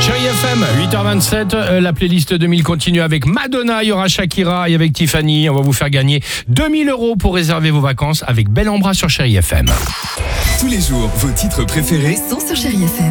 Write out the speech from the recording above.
Chérie FM, 8h27, la playlist 2000 continue avec Madonna, il y aura Shakira et avec Tiffany. On va vous faire gagner 2000 € pour réserver vos vacances avec Bel en Bras sur Chérie FM. Tous les jours, vos titres préférés sont sur Chérie FM.